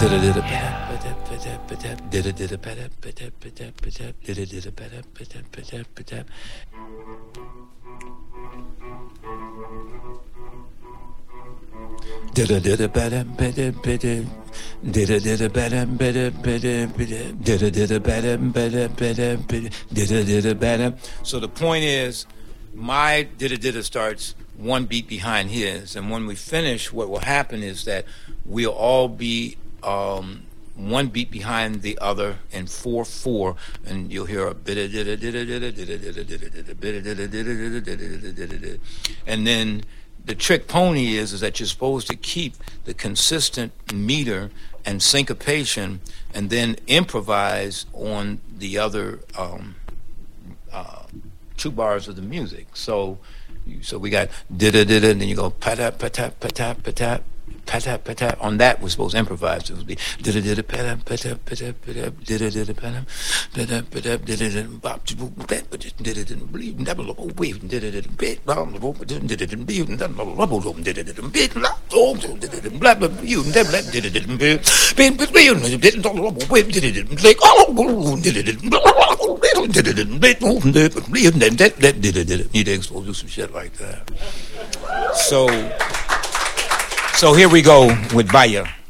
So the point is, my dida starts one beat behind his, and when we finish, what will happen is that we'll all be one beat behind the other in 4/4, and you'll hear a and then the trick pony is that you're supposed to keep the consistent meter and syncopation, and then improvise on the other 2 bars of the music. So we got dida, and then you go patap patap patap patap. Patap patap. On that, we're supposed to improvise. It would be dida patap patap patap patap dida patap patap patap dida bop bleed double wave dida bit bum dida beat double dida bit blah blah you never let dida bit did double wave dida like oh dida you need to do some shit like that. So here we go with Baya.